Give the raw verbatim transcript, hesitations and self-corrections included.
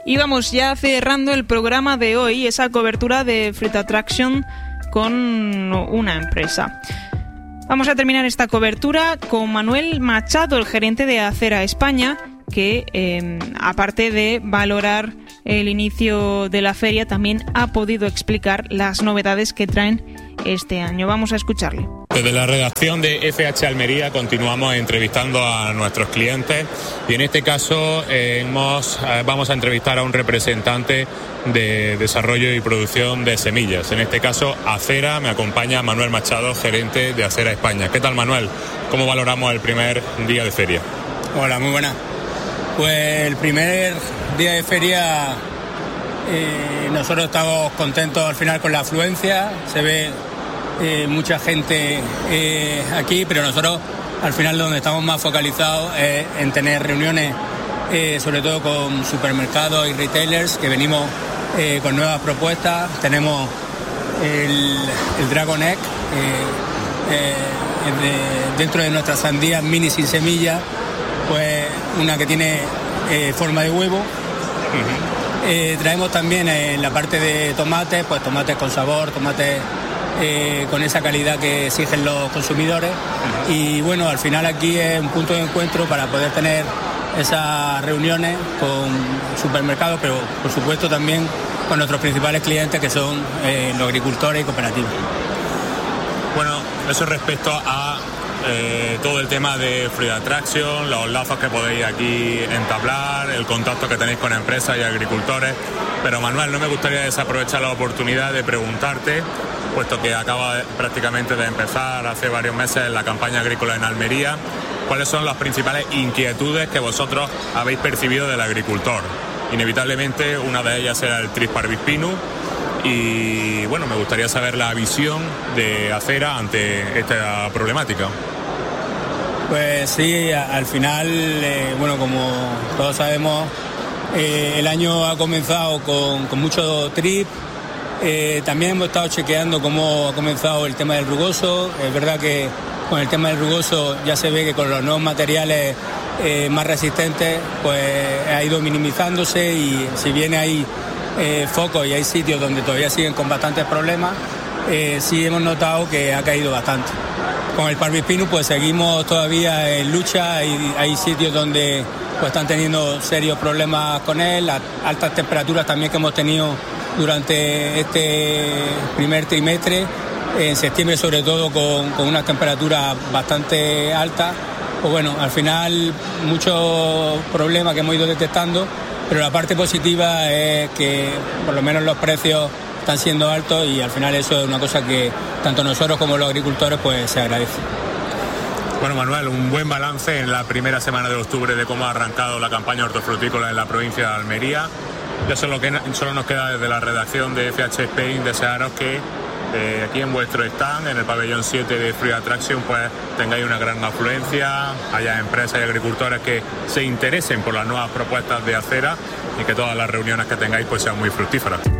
Y vamos ya cerrando el programa de hoy, esa cobertura de Fruit Attraction con una empresa. Vamos a terminar esta cobertura con Manuel Machado, el gerente de Acera España, que eh, aparte de valorar el inicio de la feria, también ha podido explicar las novedades que traen este año. Vamos a escucharle. Desde la redacción de F H Almería continuamos entrevistando a nuestros clientes y en este caso eh, hemos, eh, vamos a entrevistar a un representante de desarrollo y producción de semillas. En este caso, Acera. Me acompaña Manuel Machado, gerente de Acera España. ¿Qué tal, Manuel? ¿Cómo valoramos el primer día de feria? Hola, muy buena. Pues el primer día de feria eh, nosotros estamos contentos al final con la afluencia. Se ve eh, mucha gente eh, aquí, pero nosotros al final donde estamos más focalizados es en tener reuniones eh, sobre todo con supermercados y retailers que venimos eh, con nuevas propuestas. Tenemos el, el Dragon Egg eh, eh, de, dentro de nuestras sandías mini sin semilla, pues una que tiene eh, forma de huevo. Uh-huh. Eh, traemos también en eh, la parte de tomates, pues tomates con sabor, tomates eh, con esa calidad que exigen los consumidores. Uh-huh. Y bueno, al final aquí es un punto de encuentro para poder tener esas reuniones con supermercados, pero por supuesto también con nuestros principales clientes que son eh, los agricultores y cooperativas. Bueno, eso respecto a Eh, todo el tema de Fruit Attraction, los lazos que podéis aquí entablar, el contacto que tenéis con empresas y agricultores. Pero Manuel, no me gustaría desaprovechar la oportunidad de preguntarte, puesto que acaba de, prácticamente de empezar hace varios meses la campaña agrícola en Almería, ¿cuáles son las principales inquietudes que vosotros habéis percibido del agricultor? Inevitablemente una de ellas era el Trip parvispinus. Y bueno, me gustaría saber la visión de Acera ante esta problemática. Pues sí, al final, eh, bueno, como todos sabemos, eh, el año ha comenzado con, con mucho trip. Eh, también hemos estado chequeando cómo ha comenzado el tema del rugoso. Es verdad que con el tema del rugoso ya se ve que con los nuevos materiales eh, más resistentes, pues ha ido minimizándose y si bien hay Eh, focos y hay sitios donde todavía siguen con bastantes problemas, eh, sí hemos notado que ha caído bastante. Con el parvispinus pues seguimos todavía en lucha, hay, hay sitios donde pues están teniendo serios problemas con él, las altas temperaturas también que hemos tenido durante este primer trimestre, en septiembre sobre todo con, con unas temperaturas bastante altas, pues bueno, al final muchos problemas que hemos ido detectando. Pero la parte positiva es que por lo menos los precios están siendo altos y al final eso es una cosa que tanto nosotros como los agricultores pues se agradece. Bueno, Manuel, un buen balance en la primera semana de octubre de cómo ha arrancado la campaña hortofrutícola en la provincia de Almería. Ya solo, que, solo nos queda desde la redacción de F H Spain desearos que eh, aquí en vuestro stand, en el pabellón siete de Fruit Attraction, pues tengáis una gran afluencia, haya empresas y agricultores que se interesen por las nuevas propuestas de Acera y que todas las reuniones que tengáis pues sean muy fructíferas.